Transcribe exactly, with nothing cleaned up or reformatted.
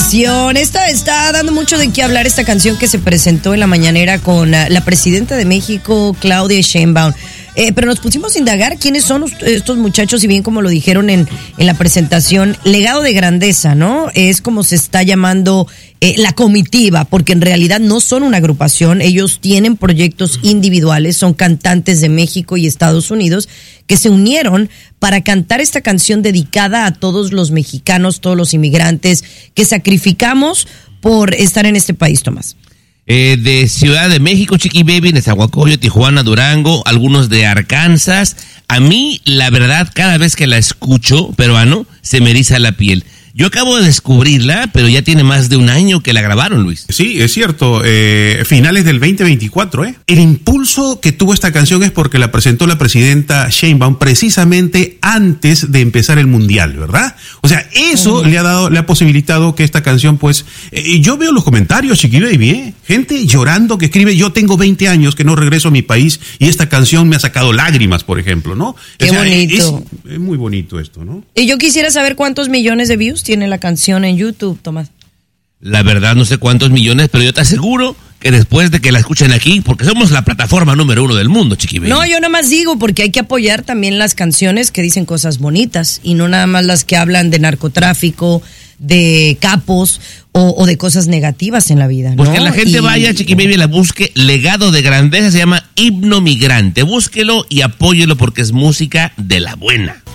canción. Esta está dando mucho de qué hablar, esta canción que se presentó en la mañanera con uh, la presidenta de México, Claudia Sheinbaum. Eh, pero nos pusimos a indagar quiénes son estos muchachos, y bien como lo dijeron en, en la presentación, legado de grandeza, ¿no? Es como se está llamando eh, la comitiva, porque en realidad no son una agrupación, ellos tienen proyectos individuales, son cantantes de México y Estados Unidos que se unieron para cantar esta canción dedicada a todos los mexicanos, todos los inmigrantes que sacrificamos por estar en este país, Tomás. Eh, de Ciudad de México, Chiqui Baby, Nezahualcóyotl, Tijuana, Durango, algunos de Arkansas. A mí, la verdad, cada vez que la escucho, peruano, se me eriza la piel. Yo acabo de descubrirla, pero ya tiene más de un año que la grabaron, Luis. Sí, es cierto, eh, finales del veinte veinticuatro, ¿eh? El impulso que tuvo esta canción es porque la presentó la presidenta Sheinbaum precisamente antes de empezar el Mundial, ¿verdad? O sea, eso uh-huh. le ha dado, le ha posibilitado que esta canción, pues, eh, yo veo los comentarios, Chiqui Baby, ¿eh? Gente llorando que escribe, yo tengo veinte años que no regreso a mi país y esta canción me ha sacado lágrimas, por ejemplo, ¿no? Qué o sea, bonito. Es, es muy bonito esto, ¿no? Y yo quisiera saber cuántos millones de views tiene la canción en YouTube, Tomás. La verdad no sé cuántos millones, pero yo te aseguro que después de que la escuchen aquí, porque somos la plataforma número uno del mundo, Chiqui Baby. No, yo nada más digo, porque hay que apoyar también las canciones que dicen cosas bonitas y no nada más las que hablan de narcotráfico, de capos o, o de cosas negativas en la vida, ¿no? Pues que la gente y... vaya, Chiqui Baby, la busque. Legado de grandeza, se llama Himno Migrante. Búsquelo y apóyelo porque es música de la buena.